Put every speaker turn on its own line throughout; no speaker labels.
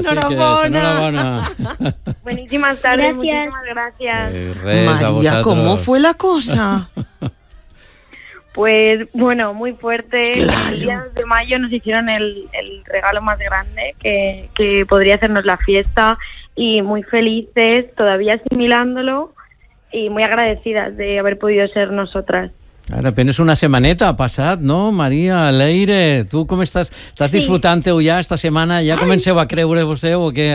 Enhorabona.
Buenísimas tardes, muchísimas gracias.
María, ¿cómo fue la cosa?
Pues bueno, muy fuerte.
Claro.
El día de mayo nos hicieron el regalo más grande que podría hacernos la fiesta, y muy felices, todavía asimilándolo y muy agradecidas de haber podido ser nosotras.
Ara, apenas una setmaneta ha passat, no, Maria? Leire, tu com estàs? Estàs disfrutant-ho ja esta setmana? Ja comenceu a creure-vos-ho o què?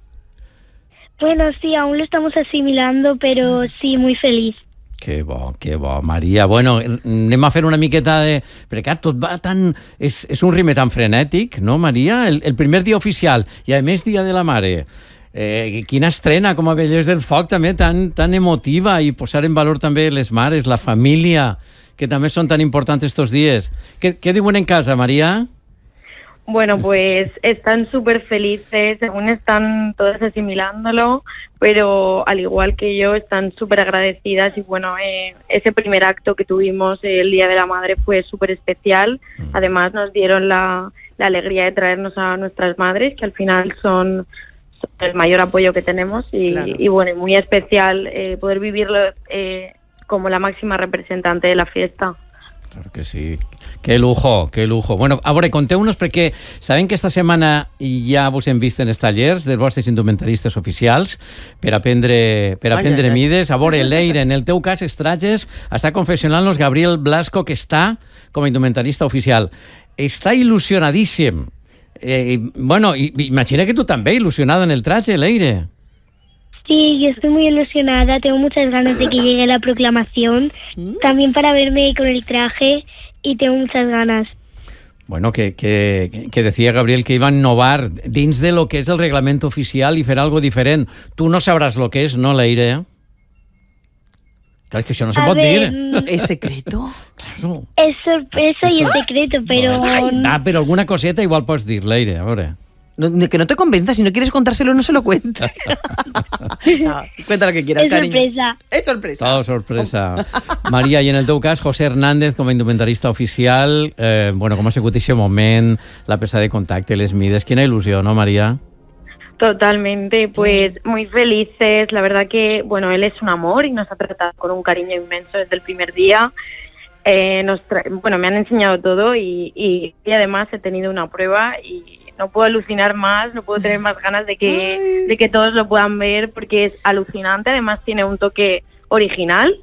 Bueno, sí, aún lo estamos asimilando, pero sí, muy feliz.
Que bo, Maria. Bueno, anem a fer una miqueta de... Perquè clar, tot va tan... És un ritme tan frenètic, no, Maria? El primer dia oficial, i a més dia de la mare. Quina estrena, com a Vellers del Foc, també tan emotiva, i posar en valor també les mares, la família, que també són tan importants estos dies. Què diuen en casa, Maria?
Bueno, pues están súper felices, aún están todas asimilándolo, pero al igual que yo están súper agradecidas, y bueno, ese primer acto que tuvimos el Día de la Madre fue súper especial. Además nos dieron la alegría de traernos a nuestras madres, que al final son el mayor apoyo que tenemos, y bueno, muy especial poder vivirlo como la máxima representante de la fiesta.
Claro que sí. Que lujo, que lujo. Bueno, a veure, conteu-nos, perquè sabem que esta setmana ja vos hem vist en els tallers dels vostres indumentaristes oficials per aprendre mides. A veure, Leire, en el teu cas, Estrages, està confessionant-nos Gabriel Blasco, que està com a indumentarista oficial. Està il·lusionadíssim. Bueno, imagina que tu també il·lusionada en el traje, Leire.
Sí, yo estoy muy ilusionada, tengo muchas ganas de que llegue la proclamación, también para verme con el traje, y tengo muchas ganas.
Bueno, que decía Gabriel que iba a innovar dins de lo que es el reglamento oficial y fer algo diferent. Tú no sabrás lo que es, ¿no, Leire? Claro, es que eso no se puede decir.
¿Es secreto?
Claro.
Es sorpresa y es secreto, pero...
Pero alguna coseta igual puedes dir, Leire, a veure.
No, que no te convenza, si no quieres contárselo, no se lo cuentes. No, cuenta lo que quieras, cariño.
Sorpresa.
Es sorpresa.
Todo sorpresa. Maria, i en el teu cas, José Hernández, com a indumentarista oficial, bueno, com ha sigut aquest moment, la pesa de contacte, les mides, quina il·lusió, ¿no, Maria?
Totalmente, pues muy felices. La verdad que, bueno, él es un amor y nos ha tratado con un cariño inmenso desde el primer día. Bueno, me han enseñado todo, y además he tenido una prueba, y no puedo alucinar más, no puedo tener más ganas de que todos lo puedan ver, porque es alucinante. Además tiene un toque original,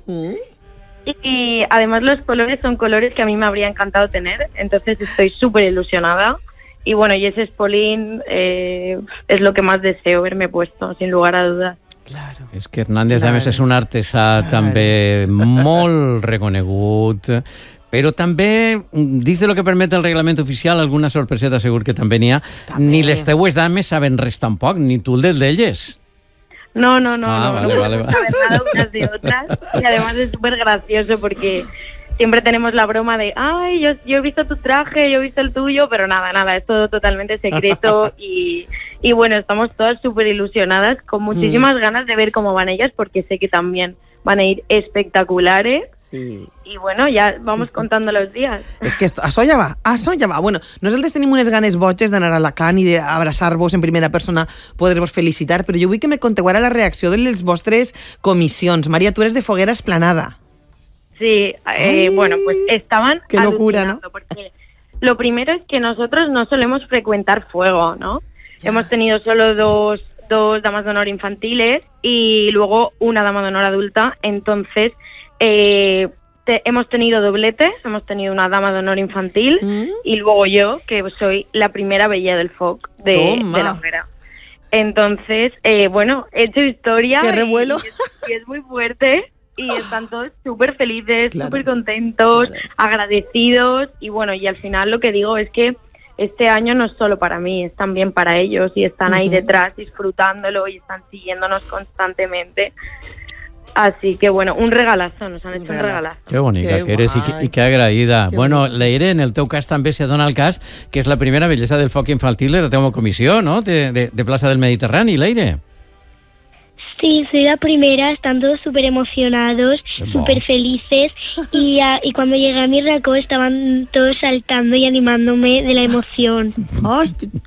y además los colores son colores que a mí me habría encantado tener, entonces estoy súper ilusionada. Y bueno, y ese espolín es lo que más deseo verme puesto, sin lugar a dudas.
Claro.
És que Hernández, a més, és un artesà també molt reconegut, però també, dins de lo que permet el reglament oficial, alguna sorpreseta segur que també n'hi ha. Ni les teues dames saben res tampoc, ni tu el d'elles.
No,
vale.
No saben nada unas de otras, y además es súper gracioso porque siempre tenemos la broma de, ay, yo he visto tu traje, yo he visto el tuyo, pero nada, es todo totalmente secreto. Y bueno, estamos todas súper ilusionadas, con muchísimas ganas de ver cómo van ellas, porque sé que también van a ir espectaculares.
Sí.
Y bueno, ya vamos contando los días.
És que això ja va. Bueno, nosaltres tenim unes ganes boges d'anar a Alacant i d'abraçar-vos en primera persona, poder-vos felicitar, però jo vull que me conteu ara la reacció de les vostres comissions. Maria, tu eres de Foguera Esplanada.
Sí, bueno, pues estaban
qué locura, ¿no?
Porque lo primero es que nosotros no solemos frecuentar fuego, ¿no? Ya. Hemos tenido solo dos damas de honor infantiles y luego una dama de honor adulta. Entonces, hemos tenido dobletes, hemos tenido una dama de honor infantil y luego yo, que soy la primera bella del FOC de la Hoguera. Entonces, bueno, he hecho historia.
¡Qué revuelo!
Y es muy fuerte. Y están todos súper felices, súper contentos, agradecidos. Y bueno, y al final lo que digo es que este año no es solo para mí, es también para ellos. Y están ahí detrás disfrutándolo y están siguiéndonos constantemente. Así que bueno, un regalazo, nos han hecho un regalazo.
Qué bonita que eres i que agraïda. Bueno, Leire, en el teu cas també se dona el cas que és la primera bellesa del foc infantil de la teva comissió, ¿no? De Plaça del Mediterrani, Leire.
Sí, soy la primera, están todos súper emocionados, súper felices, y cuando llegué a mi racó estaban todos saltando y animándome de la emoción.
Ay,